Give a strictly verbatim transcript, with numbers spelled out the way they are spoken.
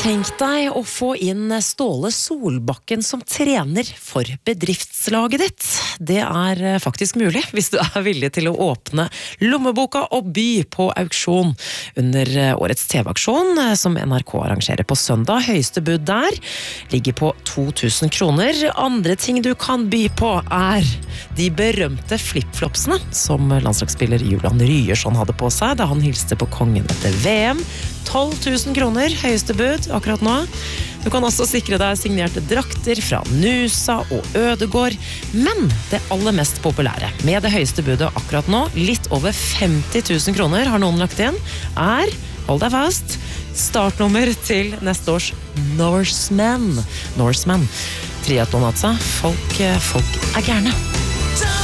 Tenk deg å få inn Ståle Solbakken som trener for bedriftslaget ditt. Det er faktisk mulig hvis du er villig til å åpne lommeboka og by på auksjon under årets T V-aksjon som N R K arrangerer på søndag. Høyeste bud der ligger på to tusen kroner. Andre ting du kan by på er de berømte flipflopsene som landslagsspiller Julian Ryerson hadde på seg da han hilste på kongen etter V M. tolv tusen kroner, høyeste bud akkurat nå. Du kan også sikre deg signerte drakter fra Nusa og Ødegård, men det aller mest populære, med det høyeste budet akkurat nå, litt over femti tusen kroner har noen lagt inn, er, hold deg fast, startnummer til neste års Norseman. Norseman. Triathlon altså. Folk, folk er gærne.